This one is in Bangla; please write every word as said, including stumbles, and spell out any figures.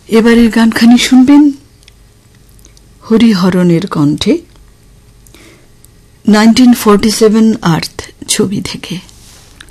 এবারের গানখানি শুনবেন হরিহরনের কণ্ঠে নাইনটিন ফোরটি সেভেন আর্থ ছবি থেকে।